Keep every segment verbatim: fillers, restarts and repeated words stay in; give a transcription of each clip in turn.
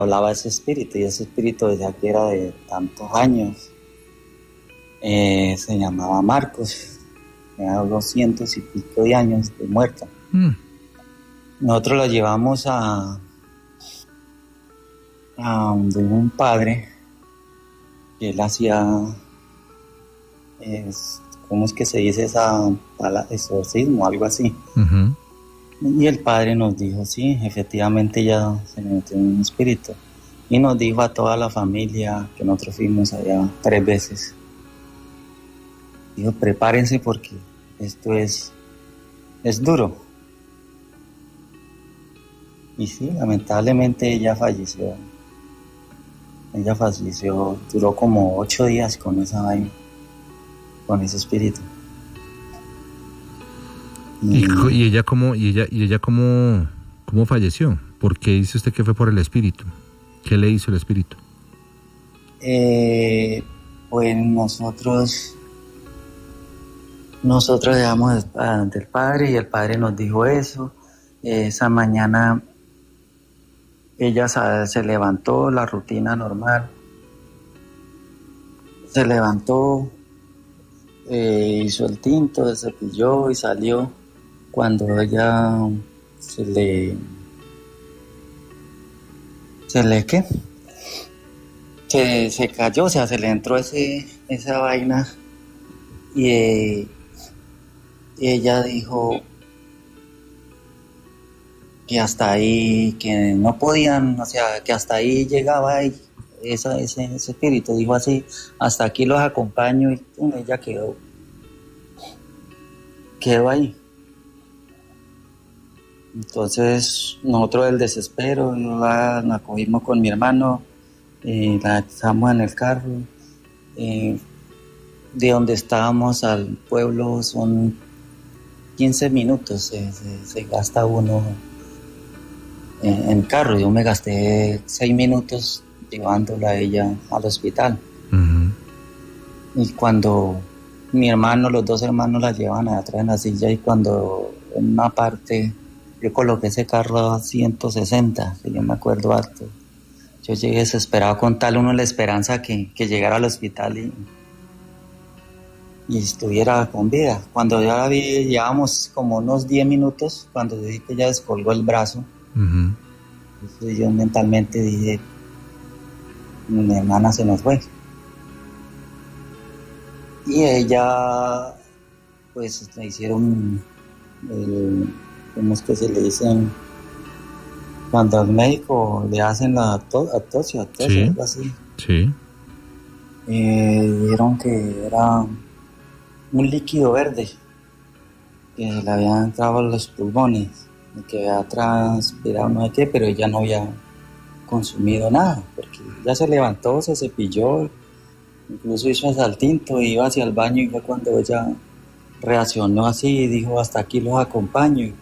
hablaba ese espíritu, y ese espíritu desde que era de tantos años, eh, se llamaba Marcos, tenía doscientos y pico de años de muerto. Mm. Nosotros lo llevamos a, a donde un padre, que él hacía, es, ¿cómo es que se dice esa palabra? Exorcismo, algo así. Uh-huh. Y el padre nos dijo, sí, efectivamente ya se le metió un espíritu. Y nos dijo a toda la familia, que nosotros fuimos allá tres veces, dijo, prepárense porque esto es, es duro. Y sí, lamentablemente ella falleció. Ella falleció, duró como ocho días con esa vaina, con ese espíritu. ¿Y, y ella cómo, y ella, y ella cómo, cómo falleció? ¿Por qué dice usted que fue por el espíritu? ¿Qué le hizo el espíritu? Eh, pues nosotros, nosotros llegamos ante el padre y el padre nos dijo eso. Eh, esa mañana ella se, se levantó, la rutina normal. Se levantó, eh, hizo el tinto, se cepilló y salió. Cuando ella se le... ¿Se le qué? Se, se cayó, o sea, se le entró ese, esa vaina y, eh, y ella dijo que hasta ahí, que no podían, o sea, que hasta ahí llegaba ahí, esa, ese, ese espíritu, dijo así, hasta aquí los acompaño y pum, ella quedó, quedó ahí. Entonces nosotros del desespero la, la cogimos con mi hermano, eh, la echamos en el carro, eh, de donde estábamos al pueblo son quince minutos, se, se, se gasta uno en, en carro. Yo me gasté seis minutos llevándola a ella al hospital. Uh-huh. Y cuando mi hermano, los dos hermanos la llevan atrás en la silla, y cuando en una parte yo coloqué ese carro a ciento sesenta, que yo me acuerdo harto. Yo llegué desesperado con tal uno la esperanza que, que llegara al hospital y, y estuviera con vida. Cuando ya la vi, llevábamos como unos diez minutos, cuando dije que ella descolgó el brazo, uh-huh. Entonces yo mentalmente dije, mi hermana se nos fue. Y ella, pues le hicieron el... ¿Cómo es que se le dicen? Cuando al médico le hacen la autopsia, sí, algo así. Sí. Eh, dijeron que era un líquido verde que le había entrado a los pulmones, que había transpirado no sé qué, pero ella no había consumido nada, porque ya se levantó, se cepilló, incluso hizo hasta el tinto, iba hacia el baño, y fue cuando ella reaccionó así y dijo, hasta aquí los acompaño.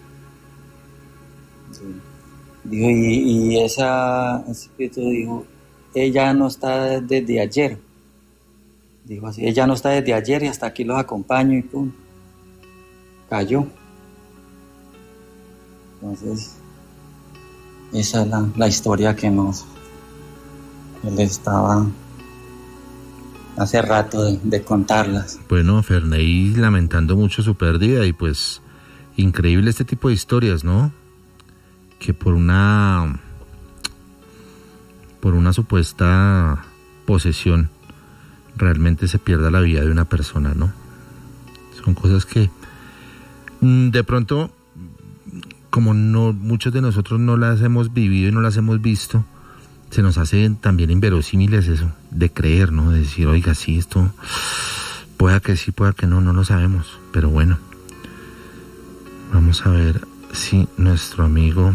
Dijo, y, y esa espíritu dijo, ella no está desde ayer. Dijo así, ella no está desde ayer y hasta aquí los acompaño, y pum, cayó. Entonces, esa es la, la historia que nos, él estaba hace rato de, de contarlas. Bueno, Ferney lamentando mucho su pérdida, y pues increíble este tipo de historias, ¿no? Que por una por una supuesta posesión realmente se pierda la vida de una persona, ¿no? Son cosas que de pronto, como no muchos de nosotros no las hemos vivido y no las hemos visto, se nos hace también inverosímiles eso, de creer, ¿no? De decir, oiga, sí, esto pueda que sí, pueda que no, no lo sabemos, pero bueno, vamos a ver si nuestro amigo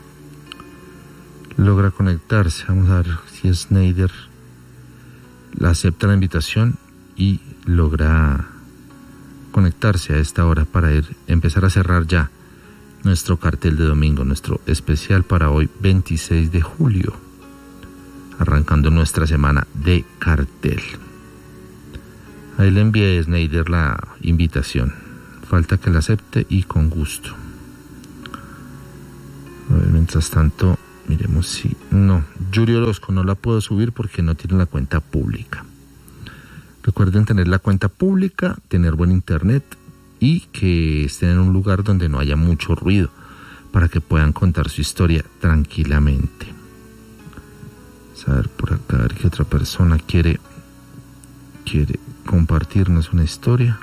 logra conectarse. Vamos a ver si Snyder la acepta la invitación y logra conectarse a esta hora para ir, empezar a cerrar ya nuestro cartel de domingo, nuestro especial para hoy veintiséis de julio, arrancando nuestra semana de cartel. Ahí le envié a Snyder la invitación, falta que la acepte y con gusto. A ver, mientras tanto Miremos si... No, Yuri Orozco no la puedo subir porque no tiene la cuenta pública. Recuerden tener la cuenta pública, tener buen internet y que estén en un lugar donde no haya mucho ruido para que puedan contar su historia tranquilamente. Vamos a ver por acá, a ver qué otra persona quiere, quiere compartirnos una historia.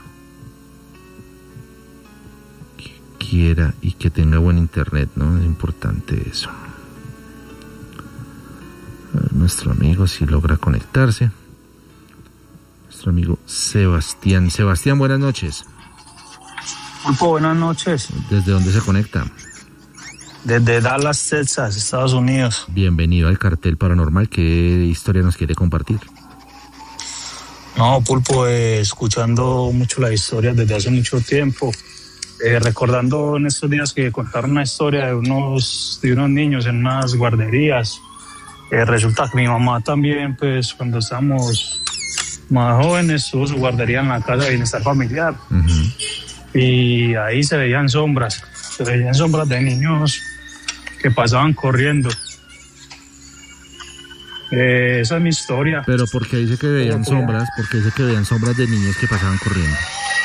Que quiera y que tenga buen internet, ¿no? Es importante eso. A ver, nuestro amigo si logra conectarse. Nuestro amigo Sebastián. Sebastián, buenas noches. Pulpo, buenas noches. ¿Desde dónde se conecta? Desde Dallas, Texas, Estados Unidos. Bienvenido al Cartel Paranormal. ¿Qué historia nos quiere compartir? No, Pulpo, eh, escuchando mucho la historia desde hace mucho tiempo. Eh, recordando en estos días que contaron una historia de unos, de unos niños en unas guarderías. Eh, resulta que mi mamá también, pues, cuando estábamos más jóvenes, tuvo su guardería en la casa de bienestar familiar. Uh-huh. Y ahí se veían sombras, se veían sombras de niños que pasaban corriendo. Eh, esa es mi historia. Pero ¿por qué dice que veían sombras? ¿Por qué dice que veían sombras de niños que pasaban corriendo?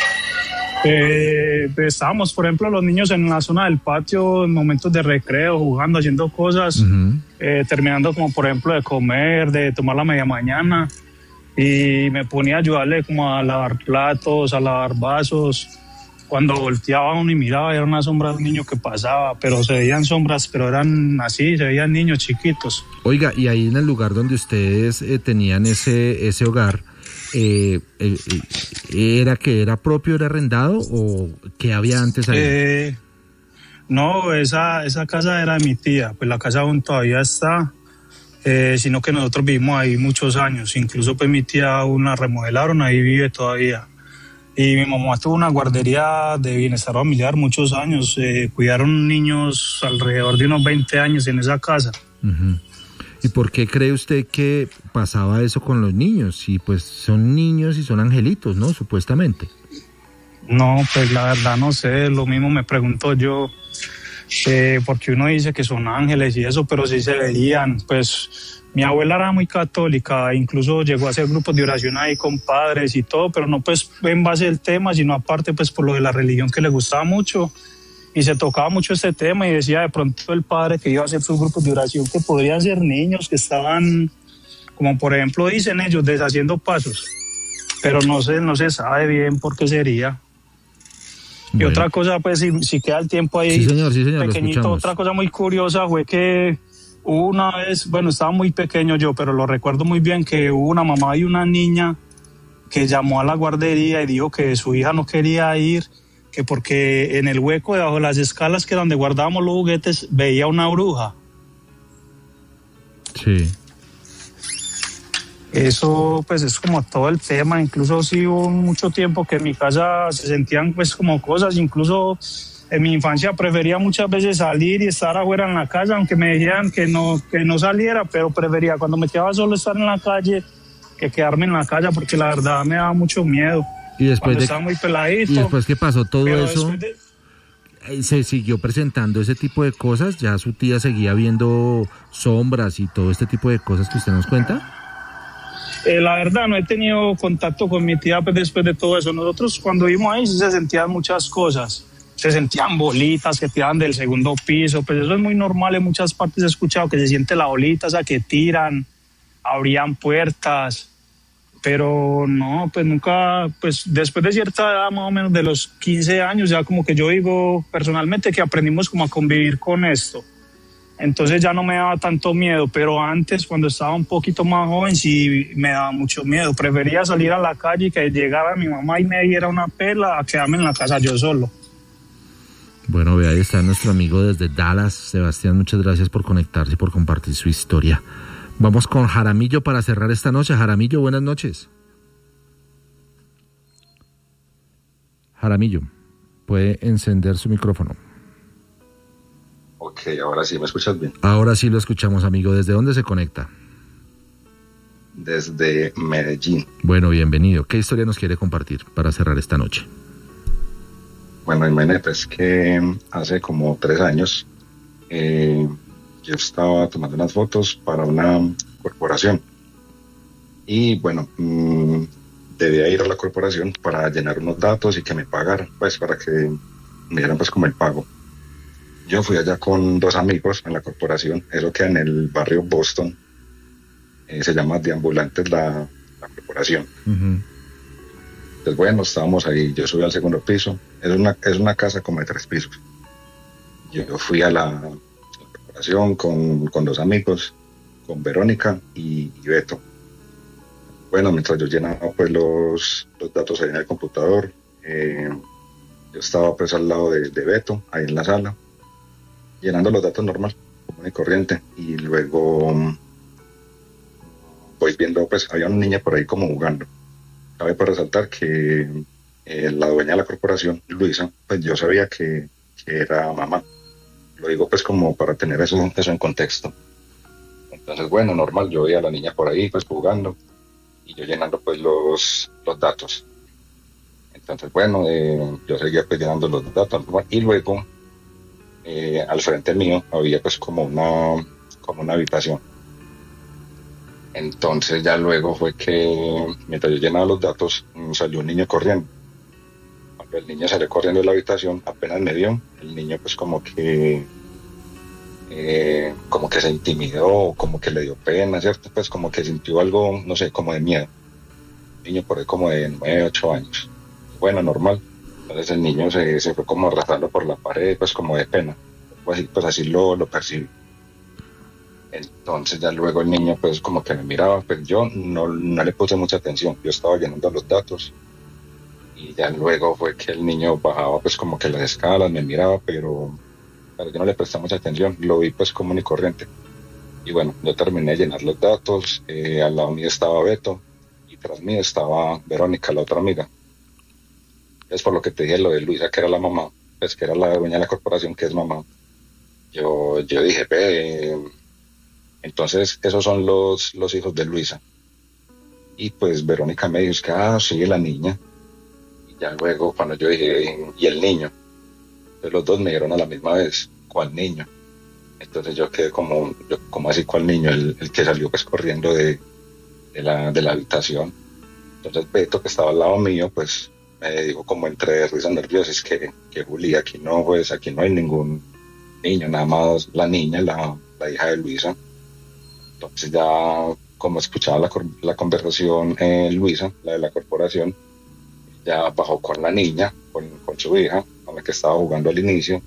Eh, estábamos, por ejemplo, los niños en la zona del patio en momentos de recreo, jugando, haciendo cosas, uh-huh. eh, terminando como por ejemplo de comer, de tomar la media mañana, y me ponía a ayudarle como a lavar platos, a lavar vasos. Cuando volteaba uno y miraba, era una sombra de un niño que pasaba, pero se veían sombras, pero eran así, se veían niños chiquitos. Oiga, y ahí en el lugar donde ustedes eh, tenían ese, ese hogar, Eh, eh, ¿era que era propio, era arrendado o qué había antes ahí? Eh, no, esa, esa casa era de mi tía, pues la casa aún todavía está, eh, sino que nosotros vivimos ahí muchos años, incluso pues mi tía aún la remodelaron, ahí vive todavía. Y mi mamá tuvo una guardería de bienestar familiar muchos años, eh, cuidaron niños alrededor de unos veinte años en esa casa. Uh-huh. ¿Y por qué cree usted que pasaba eso con los niños? Si pues son niños y son angelitos, ¿no? Supuestamente. No, pues la verdad no sé, lo mismo me pregunto yo, eh, porque uno dice que son ángeles y eso, pero sí se veían. Pues mi abuela era muy católica, incluso llegó a hacer grupos de oración ahí con padres y todo, pero no pues en base al tema, sino aparte pues por lo de la religión que le gustaba mucho. Y se tocaba mucho este tema y decía de pronto el padre que iba a hacer sus grupos de oración que podrían ser niños que estaban, como por ejemplo dicen ellos, deshaciendo pasos. Pero no se, no se sabe bien por qué sería. Bueno. Y otra cosa, pues si, si queda el tiempo ahí, sí, señor, sí, señor, pequeñito, otra cosa muy curiosa fue que hubo una vez, bueno, estaba muy pequeño yo, pero lo recuerdo muy bien, que hubo una mamá y una niña que llamó a la guardería y dijo que su hija no quería ir, que porque en el hueco debajo de las escalas que donde guardábamos los juguetes veía una bruja. Sí. Eso pues es como todo el tema, incluso sí hubo mucho tiempo que en mi casa se sentían pues como cosas, incluso en mi infancia prefería muchas veces salir y estar afuera en la casa, aunque me decían que no, que no saliera, pero prefería cuando me quedaba solo estar en la calle que quedarme en la casa, porque la verdad me daba mucho miedo. Y después de, estaba muy peladito. Y después que pasó todo eso, de... se siguió presentando ese tipo de cosas, ya su tía seguía viendo sombras y todo este tipo de cosas que usted nos cuenta. Eh, la verdad no he tenido contacto con mi tía pues, después de todo eso. Nosotros cuando vimos ahí sí se sentían muchas cosas, se sentían bolitas que tiraban del segundo piso, pues eso es muy normal, en muchas partes he escuchado que se siente la bolita, o sea, que tiran, abrían puertas. Pero no, pues nunca, pues después de cierta edad, más o menos de los quince años, ya como que yo digo personalmente que aprendimos como a convivir con esto. Entonces ya no me daba tanto miedo, pero antes cuando estaba un poquito más joven sí me daba mucho miedo. Prefería salir a la calle y que llegara mi mamá y me diera una pela a quedarme en la casa yo solo. Bueno, ve, ahí está nuestro amigo desde Dallas, Sebastián, muchas gracias por conectarse y por compartir su historia. Vamos con Jaramillo para cerrar esta noche. Jaramillo, buenas noches. Jaramillo, puede encender su micrófono. Ok, ahora sí, ¿me escuchas bien? Ahora sí lo escuchamos, amigo. ¿Desde dónde se conecta? Desde Medellín. Bueno, bienvenido. ¿Qué historia nos quiere compartir para cerrar esta noche? Bueno, imagínate, es que hace como tres años... Eh, yo estaba tomando unas fotos para una corporación. Y bueno, mmm, debía ir a la corporación para llenar unos datos y que me pagaran, pues para que me dieran pues como el pago. Yo fui allá con dos amigos en la corporación, eso queda en el barrio Boston, eh, se llama Deambulantes la, la corporación. Uh-huh. Entonces bueno, estábamos ahí, yo subí al segundo piso, es una, es una casa como de tres pisos. Yo fui a la, a la corporación con, con dos amigos, con Verónica y, y Beto. Bueno, mientras yo llenaba pues los, los datos ahí en el computador, eh, yo estaba pues al lado de, de Beto, ahí en la sala, llenando los datos normal, común y corriente, y luego voy viendo, pues había una niña por ahí como jugando. Cabe por resaltar que eh, la dueña de la corporación, Luisa, pues yo sabía que, que era mamá. Lo digo pues como para tener eso, eso en contexto. Entonces bueno, normal, yo veía a la niña por ahí pues jugando y yo llenando pues los, los datos. Entonces bueno, eh, yo seguía pues llenando los datos y luego eh, al frente mío había pues como una, como una habitación. Entonces ya luego fue que mientras yo llenaba los datos salió un niño corriendo. Cuando el niño salió corriendo de la habitación, apenas me vio, el niño pues como que eh, como que se intimidó, como que le dio pena, ¿cierto? Pues como que sintió algo, no sé, como de miedo. Un niño por ahí como de nueve, ocho años. Bueno, normal. Entonces el niño se, se fue como arrastrando por la pared, pues como de pena. Pues así, pues así lo, lo percibí. Entonces ya luego el niño pues como que me miraba, pues yo no, no le puse mucha atención, yo estaba llenando los datos y ya luego fue que el niño bajaba pues como que las escalas, me miraba, pero, pero yo no le presté mucha atención, lo vi pues común y corriente. Y bueno, yo terminé de llenar los datos, eh, al lado mío estaba Beto y tras mí estaba Verónica, la otra amiga. Es por lo que te dije lo de Luisa, que era la mamá, pues que era la dueña de la corporación, que es mamá. Yo, yo dije, ve... Eh, Entonces, esos son los, los hijos de Luisa. Y pues Verónica me dijo que, ah, sí, la niña. Y ya luego, cuando yo dije, ¿y el niño? Entonces los dos me dijeron a la misma vez, ¿cuál niño? Entonces yo quedé como, yo, como así, ¿cuál niño? El, el que salió pues corriendo de, de, la, de la habitación. Entonces Beto, que estaba al lado mío, pues me dijo como entre risas nerviosas, que, que Juli, aquí no, pues aquí no hay ningún niño, nada más la niña, la, la hija de Luisa. Entonces ya, como escuchaba la, la conversación, eh, Luisa, la de la corporación, ya bajó con la niña, con, con su hija, con la que estaba jugando al inicio,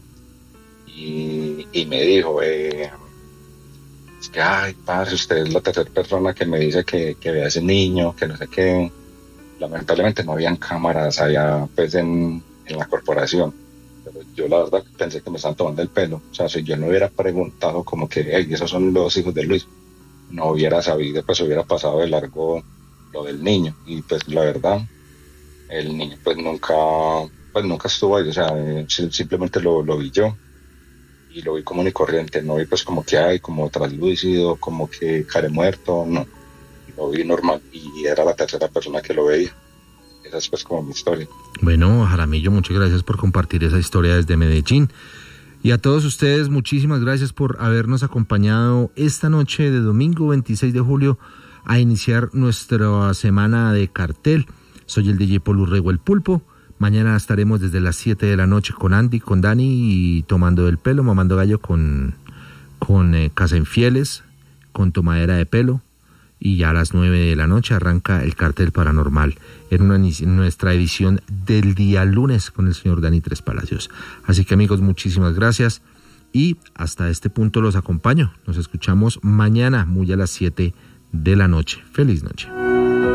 y, y me dijo, eh, es que, ay, padre, usted es la tercera persona que me dice que, que ve a ese niño, que no sé qué. Lamentablemente no habían cámaras allá, pues, en, en la corporación. Pero yo la verdad pensé que me estaban tomando el pelo. O sea, si yo no hubiera preguntado como que, hey, esos son los hijos de Luis, no hubiera sabido, pues hubiera pasado de largo lo del niño. Y pues la verdad, el niño pues nunca, pues nunca estuvo ahí, o sea, eh, simplemente lo, lo vi yo. Y lo vi común y corriente, no vi pues como que hay, como translúcido, como que care muerto, no. Lo vi normal y era la tercera persona que lo veía. Esa es pues como mi historia. Bueno, Jaramillo, muchas gracias por compartir esa historia desde Medellín. Y a todos ustedes, muchísimas gracias por habernos acompañado esta noche de domingo veintiséis de julio a iniciar nuestra semana de cartel. Soy el D J Paul Urrego, el Pulpo. Mañana estaremos desde las siete de la noche con Andy, con Dani y tomando el pelo, mamando gallo con, con eh, Casa Infieles, con tomadera de pelo. Y ya a las nueve de la noche arranca el Cartel Paranormal en, una, en nuestra edición del día lunes con el señor Dani Tres Palacios. Así que amigos, muchísimas gracias y hasta este punto los acompaño. Nos escuchamos mañana muy a las siete de la noche. Feliz noche.